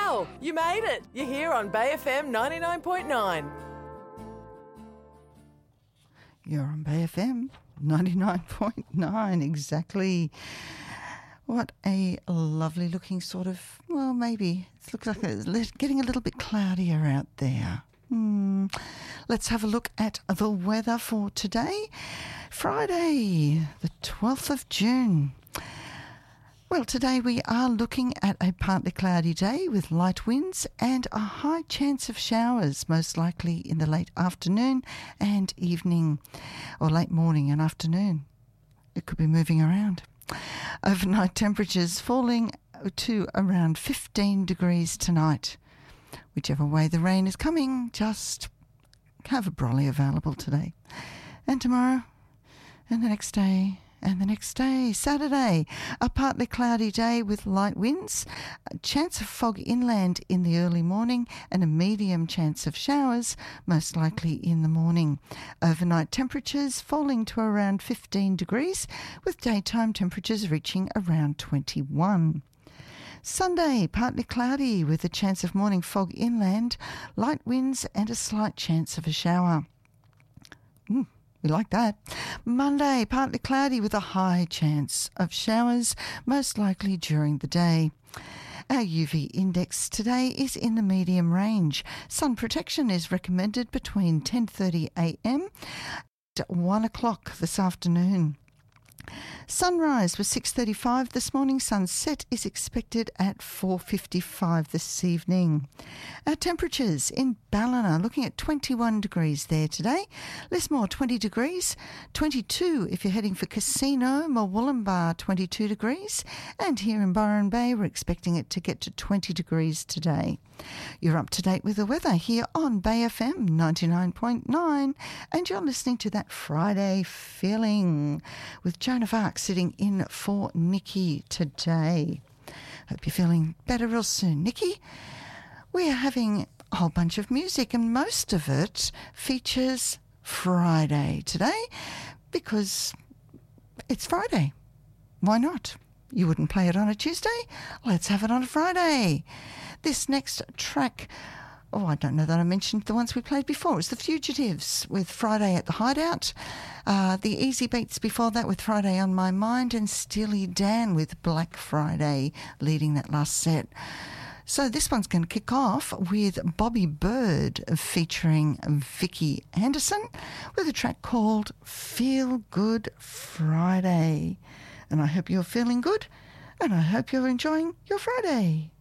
Wow, you made it. You're here on Bay FM 99.9. You're on Bay FM 99.9, exactly. What a lovely looking sort of, well, maybe it looks like it's getting a little bit cloudier out there. Let's have a look at the weather for today, Friday, the 12th of June. Well, today we are looking at a partly cloudy day with light winds and a high chance of showers, most likely in the late afternoon and evening, or late morning and afternoon. It could be moving around. Overnight temperatures falling to around 15 degrees tonight. Whichever way the rain is coming, just have a brolly available today. And tomorrow, and the next day, and the next day, Saturday, a partly cloudy day with light winds, a chance of fog inland in the early morning, and a medium chance of showers, most likely in the morning. Overnight temperatures falling to around 15 degrees, with daytime temperatures reaching around 21. Sunday, partly cloudy with a chance of morning fog inland, light winds and a slight chance of a shower. We like that. Monday, partly cloudy with a high chance of showers, most likely during the day. Our UV index today is in the medium range. Sun protection is recommended between 10:30 a.m. and 1 o'clock this afternoon. Sunrise was 6:35 this morning. Sunset is expected at 4:55 this evening. Our temperatures in Ballina, looking at 21 degrees there today. Lismore 20 degrees, 22 if you're heading for Casino. Murwillumbah 22 degrees. And here in Byron Bay, we're expecting it to get to 20 degrees today. You're up to date with the weather here on Bay FM 99.9, and you're listening to That Friday Feeling with Joan of Arc sitting in for Nikki today. Hope you're feeling better real soon, Nikki. We are having a whole bunch of music, and most of it features Friday today because it's Friday. Why not? You wouldn't play it on a Tuesday? Let's have it on a Friday. This next track, I don't know that I mentioned the ones we played before. It's The Fugitives with Friday at the Hideout. The Easy Beats before that with Friday on My Mind, and Steely Dan with Black Friday leading that last set. So this one's going to kick off with Bobby Bird featuring Vicky Anderson with a track called Feel Good Friday. And I hope you're feeling good, and I hope you're enjoying your Friday.